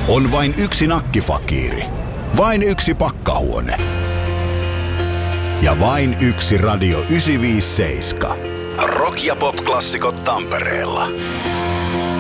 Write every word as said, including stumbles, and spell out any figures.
On vain yksi nakkifakiiri, vain yksi pakkahuone ja vain yksi Radio yhdeksänsataaviisikymmentäseitsemän. Rock- ja pop-klassikot Tampereella.